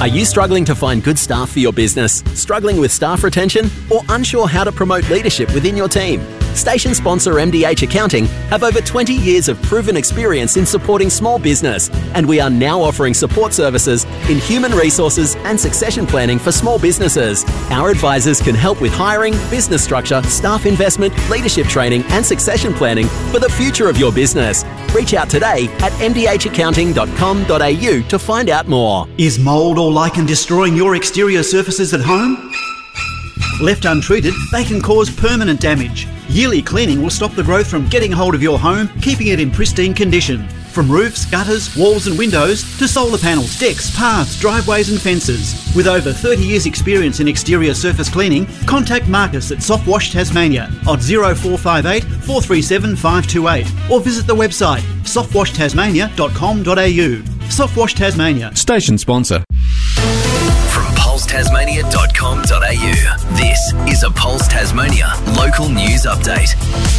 Are you struggling to find good staff for your business, struggling with staff retention, or unsure how to promote leadership within your team? Station sponsor MDH Accounting have over 20 years of proven experience in supporting small business, and we are now offering support services in human resources and succession planning for small businesses. Our advisors can help with hiring, business structure, staff investment, leadership training, and succession planning for the future of your business. Reach out today at mdhaccounting.com.au to find out more. Is mould or lichen destroying your exterior surfaces at home? Left untreated, they can cause permanent damage. Yearly cleaning will stop the growth from getting hold of your home, keeping it in pristine condition. From roofs, gutters, walls and windows to solar panels, decks, paths, driveways and fences. With over 30 years experience in exterior surface cleaning, contact Marcus at Soft Wash Tasmania on 0458 437 528 or visit the website softwashtasmania.com.au. Soft Wash Tasmania. Station sponsor. From pulsetasmania.com.au, this is a Pulse Tasmania local news update.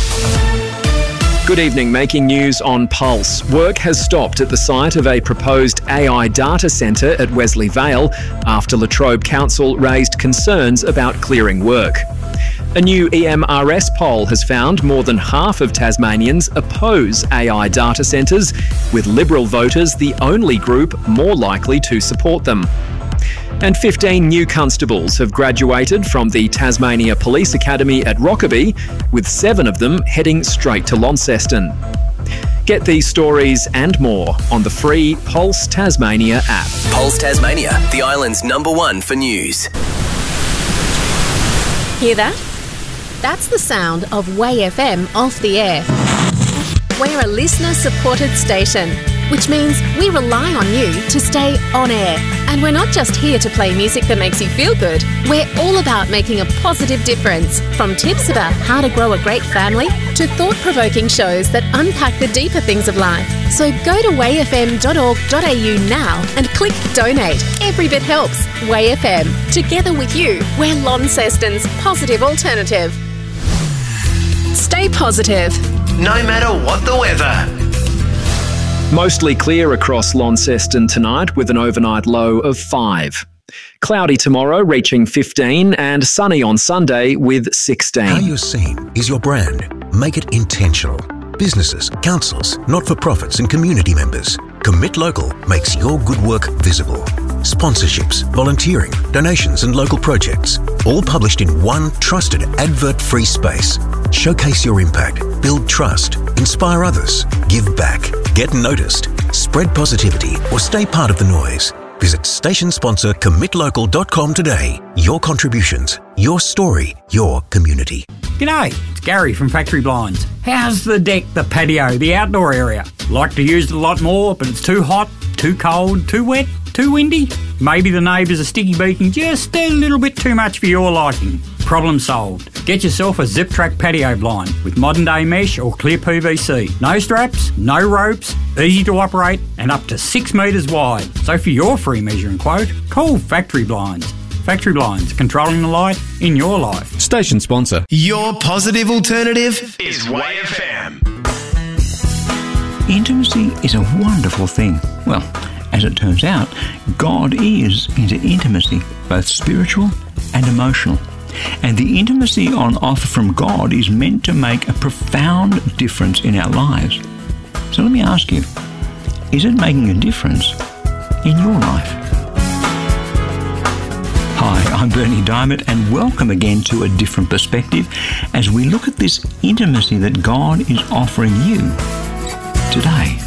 Good evening, making news on Pulse. Work has stopped at the site of a proposed AI data centre at Wesley Vale after La Trobe Council raised concerns about clearing work. A new EMRS poll has found more than half of Tasmanians oppose AI data centres, with Liberal voters the only group more likely to support them. And 15 new constables have graduated from the Tasmania Police Academy at Rockaby, with 7 of them heading straight to Launceston. Get these stories and more on the free Pulse Tasmania app. Pulse Tasmania, the island's #1 for news. Hear that? That's the sound of Way FM off the air. We're a listener-supported station, which means we rely on you to stay on air. And we're not just here to play music that makes you feel good. We're all about making a positive difference, from tips about how to grow a great family to thought-provoking shows that unpack the deeper things of life. So go to wayfm.org.au now and click donate. Every bit helps. Way FM. Together with you, we're Launceston's positive alternative. Stay positive. No matter what the weather. Mostly clear across Launceston tonight with an overnight low of 5. Cloudy tomorrow, reaching 15, and sunny on Sunday with 16. How you're seen is your brand. Make it intentional. Businesses, councils, not-for-profits and community members. Commit Local makes your good work visible. Sponsorships, volunteering, donations and local projects. All published in one trusted advert-free space. Showcase your impact, build trust, inspire others, give back, get noticed, spread positivity or stay part of the noise. Visit station sponsor commitlocal.com today. Your contributions, your story, your community. G'day, it's Gary from Factory Blinds. How's the deck, the patio, the outdoor area? Like to use it a lot more, but it's too hot, too cold, too wet, too windy? Maybe the neighbours are sticky beaking just a little bit too much for your liking. Problem solved. Get yourself a Zip Track patio blind with modern day mesh or clear PVC. No straps, no ropes, easy to operate and up to 6 metres wide. So for your free measuring quote, call Factory Blinds. Factory Blinds, controlling the light in your life. Station sponsor. Your positive alternative is Way FM. Intimacy is a wonderful thing. Well, as it turns out, God is into intimacy, both spiritual and emotional. And the intimacy on offer from God is meant to make a profound difference in our lives. So let me ask you, is it making a difference in your life? Hi, I'm Bernie Diamond and welcome again to A Different Perspective as we look at this intimacy that God is offering you today.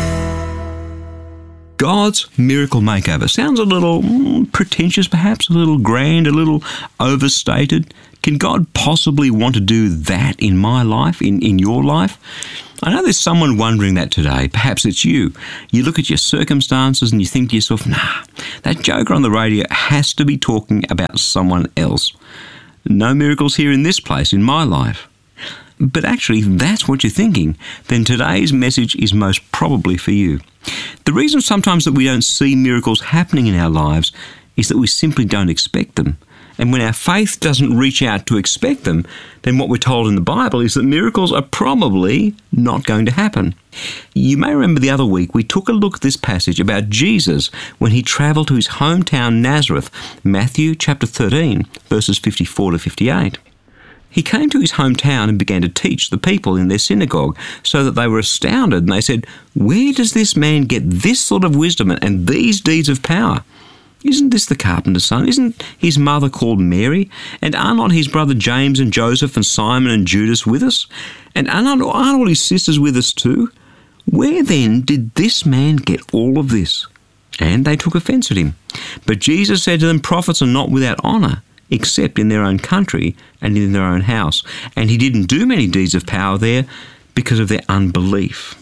God's miracle makeover sounds a little pretentious perhaps, a little grand, a little overstated. Can God possibly want to do that in my life, in your life? I know there's someone wondering that today. Perhaps it's you. You look at your circumstances and you think to yourself, nah, that joker on the radio has to be talking about someone else. No miracles here in this place, in my life. But actually, if that's what you're thinking, then today's message is most probably for you. The reason sometimes that we don't see miracles happening in our lives is that we simply don't expect them. And when our faith doesn't reach out to expect them, then what we're told in the Bible is that miracles are probably not going to happen. You may remember the other week we took a look at this passage about Jesus when he travelled to his hometown Nazareth, Matthew chapter 13, verses 54 to 58. He came to his hometown and began to teach the people in their synagogue, so that they were astounded, and they said, "Where does this man get this sort of wisdom and these deeds of power? Isn't this the carpenter's son? Isn't his mother called Mary? And are not his brother James and Joseph and Simon and Judas with us? And aren't all his sisters with us too? Where then did this man get all of this?" And they took offence at him. But Jesus said to them, "Prophets are not without honour, except in their own country and in their own house." And he didn't do many deeds of power there because of their unbelief.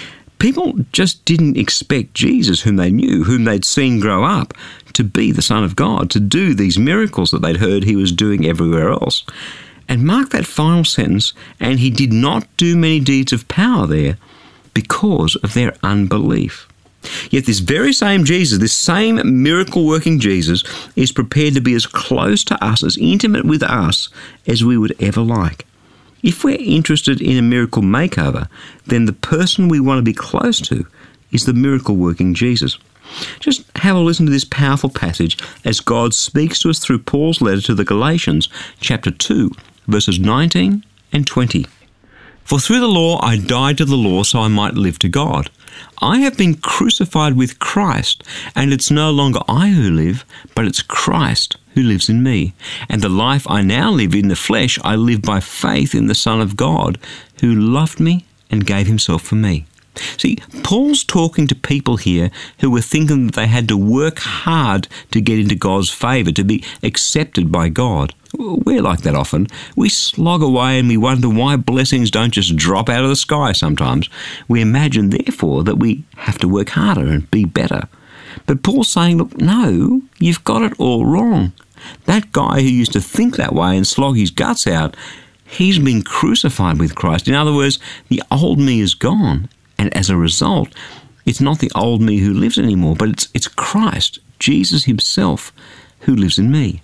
People just didn't expect Jesus, whom they knew, whom they'd seen grow up, to be the Son of God, to do these miracles that they'd heard he was doing everywhere else. And mark that final sentence, "and he did not do many deeds of power there because of their unbelief." Yet this very same Jesus, this same miracle-working Jesus, is prepared to be as close to us, as intimate with us, as we would ever like. If we're interested in a miracle makeover, then the person we want to be close to is the miracle-working Jesus. Just have a listen to this powerful passage as God speaks to us through Paul's letter to the Galatians, chapter 2, verses 19 and 20. "For through the law I died to the law so I might live to God. I have been crucified with Christ, and it's no longer I who live, but it's Christ who lives in me. And the life I now live in the flesh, I live by faith in the Son of God, who loved me and gave himself for me." See, Paul's talking to people here who were thinking that they had to work hard to get into God's favour, to be accepted by God. We're like that often. We slog away and we wonder why blessings don't just drop out of the sky sometimes. We imagine, therefore, that we have to work harder and be better. But Paul's saying, look, no, you've got it all wrong. That guy who used to think that way and slog his guts out, he's been crucified with Christ. In other words, the old me is gone. And as a result, it's not the old me who lives anymore, but it's Christ, Jesus himself, who lives in me.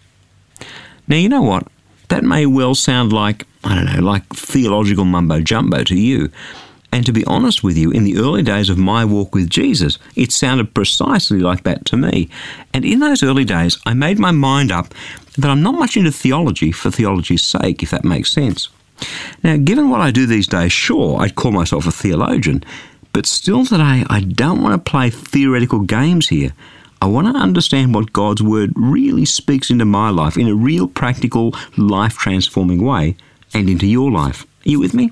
Now, you know what? That may well sound like, like theological mumbo-jumbo to you. And to be honest with you, in the early days of my walk with Jesus, it sounded precisely like that to me. And in those early days, I made my mind up that I'm not much into theology for theology's sake, if that makes sense. Now, given what I do these days, sure, I'd call myself a theologian, but still today, I don't want to play theoretical games here. I want to understand what God's Word really speaks into my life in a real, practical, life-transforming way and into your life. Are you with me?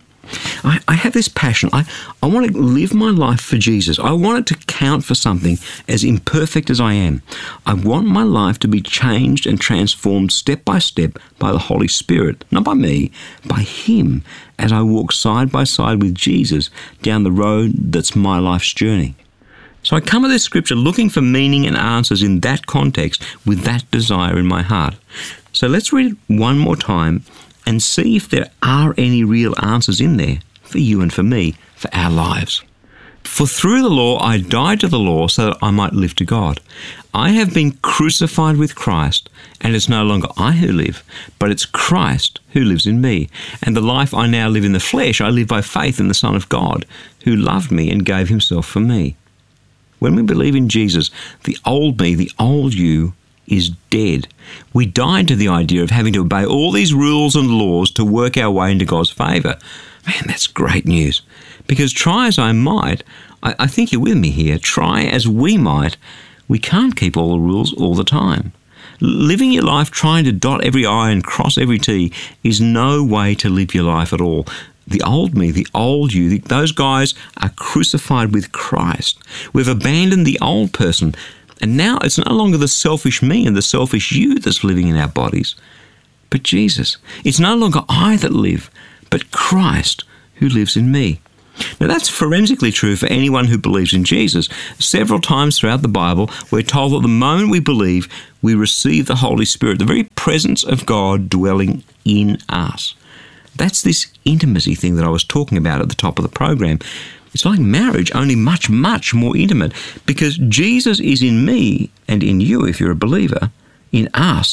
I have this passion. I want to live my life for Jesus. I want it to count for something as imperfect as I am. I want my life to be changed and transformed step by step by the Holy Spirit, not by me, by Him, as I walk side by side with Jesus down the road that's my life's journey. So I come at this scripture looking for meaning and answers in that context with that desire in my heart. So let's read it one more time and see if there are any real answers in there for you and for me, for our lives. "For through the law I died to the law so that I might live to God. I have been crucified with Christ, and it's no longer I who live, but it's Christ who lives in me. And the life I now live in the flesh, I live by faith in the Son of God, who loved me and gave himself for me." When we believe in Jesus, the old me, the old you, is dead. We died to the idea of having to obey all these rules and laws to work our way into God's favour. Man, that's great news. Because try as I might, I think you're with me here, try as we might, we can't keep all the rules all the time. Living your life trying to dot every I and cross every T is no way to live your life at all. The old me, the old you, those guys are crucified with Christ. We've abandoned the old person. And now it's no longer the selfish me and the selfish you that's living in our bodies, but Jesus. It's no longer I that live, but Christ who lives in me. Now that's forensically true for anyone who believes in Jesus. Several times throughout the Bible, we're told that the moment we believe, we receive the Holy Spirit, the very presence of God dwelling in us. That's this intimacy thing that I was talking about at the top of the program. It's like marriage, only much, much more intimate, because Jesus is in me and in you, if you're a believer, in us,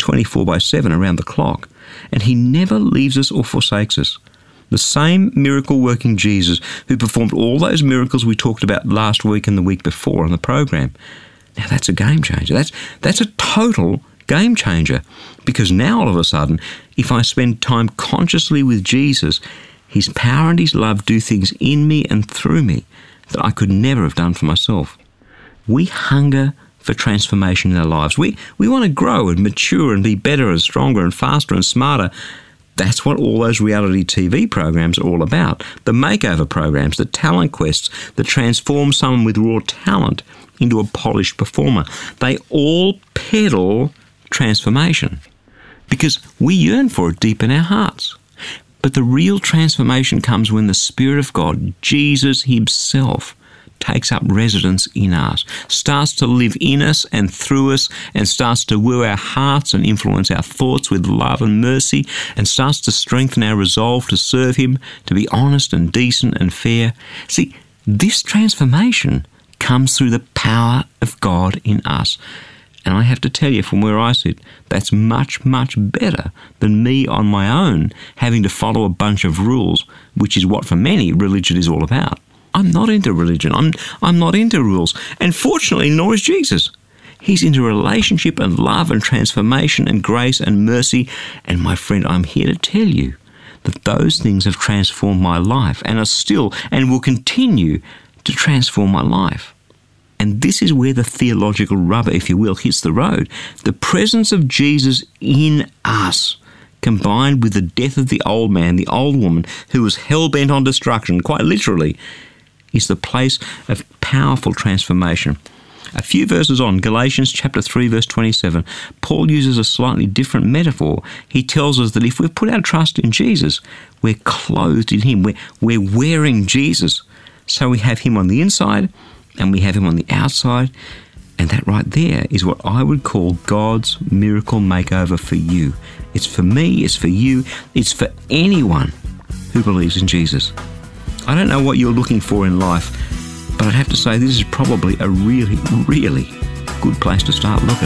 24/7 around the clock, and he never leaves us or forsakes us. The same miracle-working Jesus who performed all those miracles we talked about last week and the week before on the program. Now that's a game changer. That's a total game changer, because now all of a sudden, if I spend time consciously with Jesus, his power and his love do things in me and through me that I could never have done for myself. We hunger for transformation in our lives. We want to grow and mature and be better and stronger and faster and smarter. That's what all those reality TV programs are all about. The makeover programs, the talent quests that transform someone with raw talent into a polished performer. They all peddle transformation because we yearn for it deep in our hearts. But the real transformation comes when the Spirit of God, Jesus himself, takes up residence in us, starts to live in us and through us, and starts to woo our hearts and influence our thoughts with love and mercy, and starts to strengthen our resolve to serve him, to be honest and decent and fair. See, this transformation comes through the power of God in us. And I have to tell you, from where I sit, that's much, much better than me on my own having to follow a bunch of rules, which is what for many religion is all about. I'm not into religion. I'm not into rules. And fortunately, nor is Jesus. He's into relationship and love and transformation and grace and mercy. And my friend, I'm here to tell you that those things have transformed my life and are still and will continue to transform my life. And this is where the theological rubber, if you will, hits the road. The presence of Jesus in us, combined with the death of the old man, the old woman, who was hell-bent on destruction, quite literally, is the place of powerful transformation. A few verses on, Galatians chapter 3, verse 27, Paul uses a slightly different metaphor. He tells us that if we've put our trust in Jesus, we're clothed in him. We're wearing Jesus. So we have him on the inside and we have him on the outside. And that right there is what I would call God's miracle makeover for you. It's for me, it's for you, it's for anyone who believes in Jesus. I don't know what you're looking for in life, but I'd have to say this is probably a really, really good place to start looking.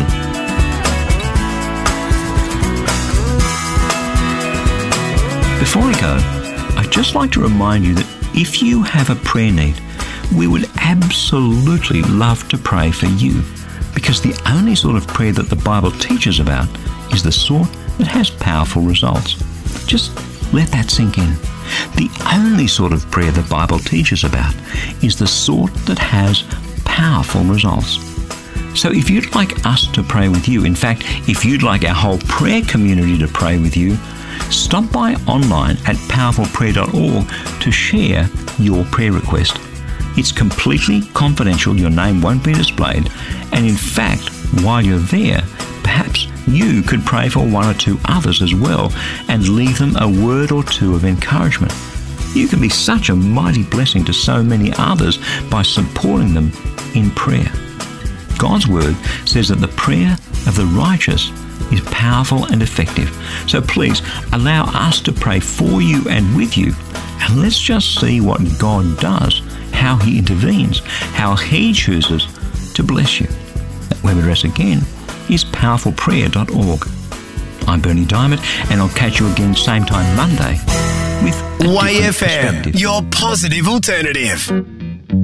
Before I go, I'd just like to remind you that if you have a prayer need, we would absolutely love to pray for you, because the only sort of prayer that the Bible teaches about is the sort that has powerful results. Just let that sink in. The only sort of prayer the Bible teaches about is the sort that has powerful results. So if you'd like us to pray with you, in fact, if you'd like our whole prayer community to pray with you, stop by online at powerfulprayer.org to share your prayer request. It's completely confidential, your name won't be displayed, and in fact, while you're there, perhaps you could pray for one or two others as well and leave them a word or two of encouragement. You can be such a mighty blessing to so many others by supporting them in prayer. God's word says that the prayer of the righteous is powerful and effective. So please allow us to pray for you and with you, and let's just see what God does, how he intervenes, how he chooses to bless you. That web address again is powerfulprayer.org. I'm Bernie Diamond, and I'll catch you again same time Monday with YFM, your positive alternative.